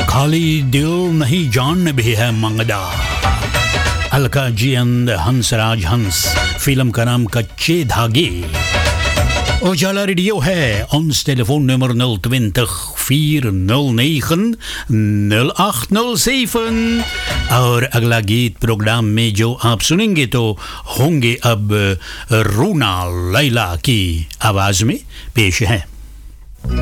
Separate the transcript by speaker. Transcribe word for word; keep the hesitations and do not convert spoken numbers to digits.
Speaker 1: खाली दिल नहीं जान भी है मंगदा। अलका जी एंड हंसराज हंस, फिल्म का नाम कच्चे धागे। Ojala Radio है, ons telefoonnummer nul twintig vier nul negen nul acht nul zeven। और अगला गीत प्रोग्राम में जो आप सुनेंगे तो होंगे अब रूना लैला की आवाज में पेश है।